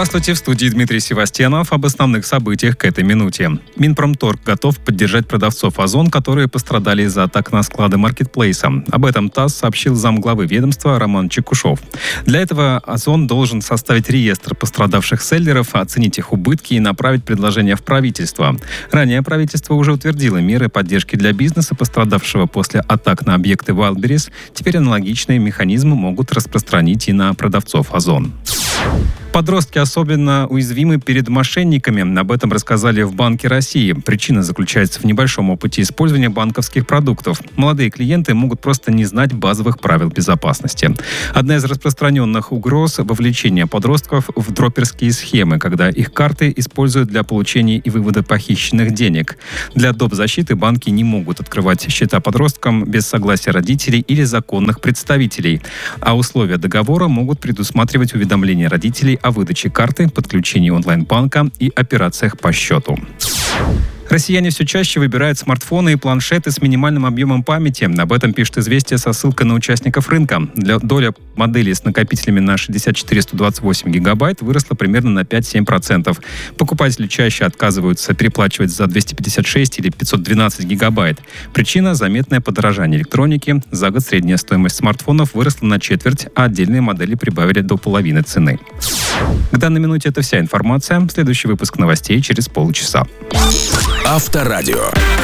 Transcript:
Здравствуйте, в студии Дмитрий Севастьянов. Об основных событиях к этой минуте. Минпромторг готов поддержать продавцов Озон, которые пострадали из-за атак на склады маркетплейса. Об этом ТАСС сообщил замглавы ведомства Роман Чекушев. Для этого Озон должен составить реестр пострадавших селлеров, оценить их убытки и направить предложение в правительство. Ранее правительство уже утвердило меры поддержки для бизнеса, пострадавшего после атак на объекты Wildberries. Теперь аналогичные механизмы могут распространить и на продавцов Озон. Подростки особенно уязвимы перед мошенниками. Об этом рассказали в Банке России. Причина заключается в небольшом опыте использования банковских продуктов. Молодые клиенты могут просто не знать базовых правил безопасности. Одна из распространенных угроз – вовлечение подростков в дроперские схемы, когда их карты используют для получения и вывода похищенных денег. Для доп. Защиты банки не могут открывать счета подросткам без согласия родителей или законных представителей. А условия договора могут предусматривать уведомление родителей о выдаче карты, подключении онлайн-банка и операциях по счету. Россияне все чаще выбирают смартфоны и планшеты с минимальным объемом памяти. Об этом пишет «Известия» со ссылкой на участников рынка. Доля моделей с накопителями на 64-128 гигабайт выросла примерно на 5-7%. Покупатели чаще отказываются переплачивать за 256 или 512 гигабайт. Причина – заметное подорожание электроники. За год средняя стоимость смартфонов выросла на четверть, а отдельные модели прибавили до половины цены. К данной минуте это вся информация. Следующий выпуск новостей через полчаса. Авторадио.